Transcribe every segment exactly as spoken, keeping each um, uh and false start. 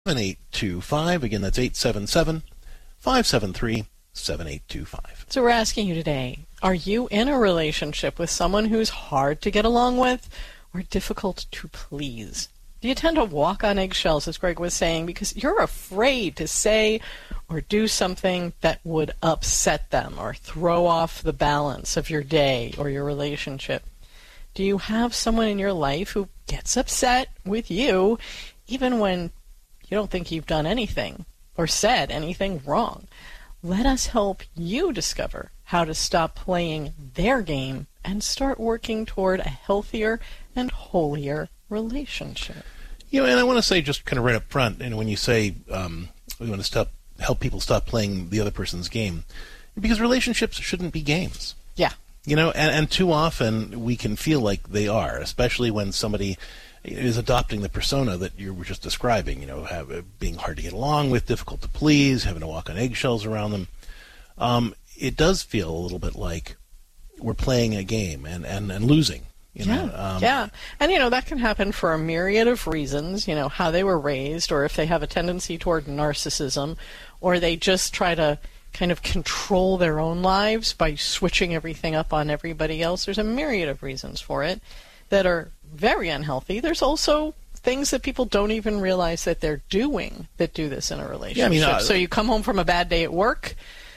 seven eight two five. Again, that's eight seven seven, five seven three, seven eight two five. So we're asking you today, are you in a relationship with someone who's hard to get along with or difficult to please? Do you tend to walk on eggshells, as Greg was saying, because you're afraid to say or do something that would upset them or throw off the balance of your day or your relationship? Do you have someone in your life who gets upset with you even when you don't think you've done anything or said anything wrong? Let us help you discover how to stop playing their game and start working toward a healthier and holier relationship. You know, and I want to say just kind of right up front, and when you say um, we want to stop, help people stop playing the other person's game, because relationships shouldn't be games. Yeah. You know, and, and too often we can feel like they are, especially when somebody is adopting the persona that you were just describing, you know, have, uh, being hard to get along with, difficult to please, having to walk on eggshells around them. Um, it does feel a little bit like we're playing a game and, and, and losing. You yeah, know, um, yeah. And, you know, that can happen for a myriad of reasons, you know, how they were raised, or if they have a tendency toward narcissism, or they just try to kind of control their own lives by switching everything up on everybody else. There's a myriad of reasons for it that are very unhealthy. There's also things that people don't even realize that they're doing that do this in a relationship. Yeah, I mean, uh, so you come home from a bad day at work,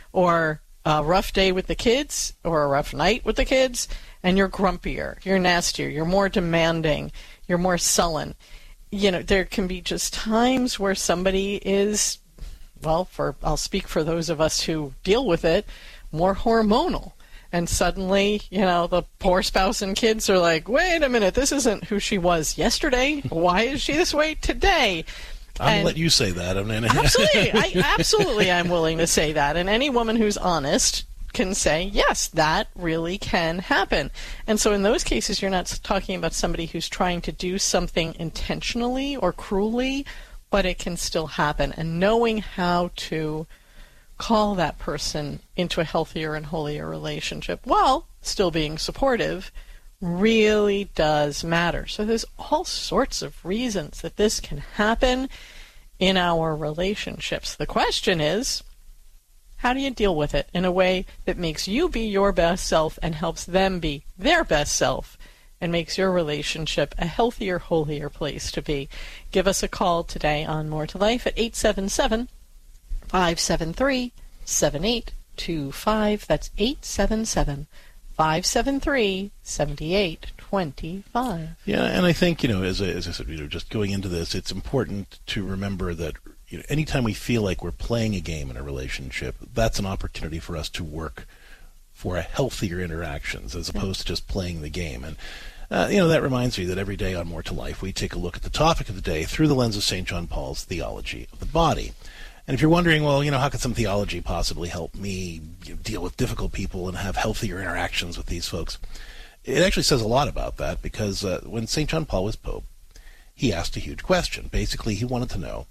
or a rough day with the kids, or a rough night with the kids, and you're grumpier, you're nastier, you're more demanding, you're more sullen. You know, there can be just times where somebody is, well, for I'll speak for those of us who deal with it, more hormonal. And suddenly, you know, the poor spouse and kids are like, wait a minute, this isn't who she was yesterday. Why is she this way today? I'm going to let you say that. Absolutely. I, absolutely, I'm willing to say that. And any woman who's honest can say, yes, that really can happen. And so in those cases, you're not talking about somebody who's trying to do something intentionally or cruelly, but it can still happen. And knowing how to call that person into a healthier and holier relationship while still being supportive really does matter. So there's all sorts of reasons that this can happen in our relationships. The question is, how do you deal with it in a way that makes you be your best self and helps them be their best self and makes your relationship a healthier, holier place to be? Give us a call today on More to Life at eight seven seven, five seven three, seven eight two five. That's eight seven seven, five seven three, seven eight two five. Yeah, and I think, you know, as I, as I said, you know, just going into this, it's important to remember that, you know, anytime we feel like we're playing a game in a relationship, that's an opportunity for us to work for a healthier interactions as opposed to just playing the game. And, uh, you know, that reminds me that every day on More to Life, we take a look at the topic of the day through the lens of Saint John Paul's theology of the body. And if you're wondering, well, you know, how could some theology possibly help me, you know, deal with difficult people and have healthier interactions with these folks? It actually says a lot about that, because uh, when Saint John Paul was Pope, he asked a huge question. Basically, he wanted to know,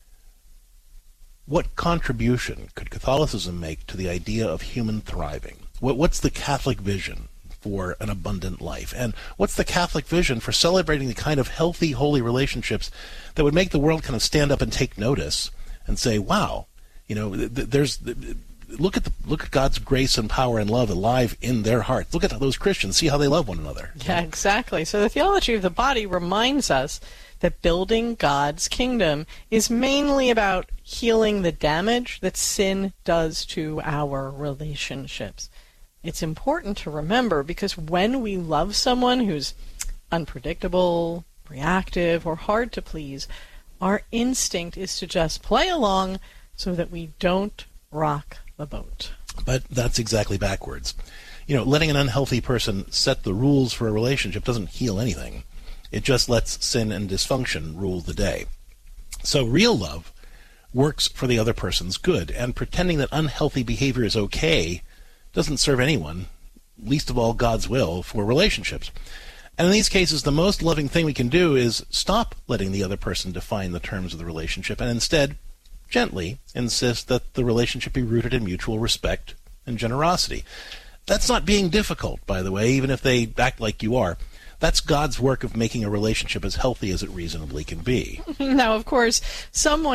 what contribution could Catholicism make to the idea of human thriving? What, what's the Catholic vision for an abundant life? And what's the Catholic vision for celebrating the kind of healthy, holy relationships that would make the world kind of stand up and take notice and say, wow, you know, th- there's... Th- Look at the look at God's grace and power and love alive in their hearts. Look at those Christians. See how they love one another. Yeah, exactly. So the theology of the body reminds us that building God's kingdom is mainly about healing the damage that sin does to our relationships. It's important to remember, because when we love someone who's unpredictable, reactive, or hard to please, our instinct is to just play along so that we don't rock the boat. But that's exactly backwards. You know, letting an unhealthy person set the rules for a relationship doesn't heal anything. It just lets sin and dysfunction rule the day. So real love works for the other person's good, and pretending that unhealthy behavior is okay doesn't serve anyone, least of all God's will for relationships. And in these cases, the most loving thing we can do is stop letting the other person define the terms of the relationship, and instead gently insist that the relationship be rooted in mutual respect and generosity. That's not being difficult, by the way, even if they act like you are. That's God's work of making a relationship as healthy as it reasonably can be. Now, of course, someone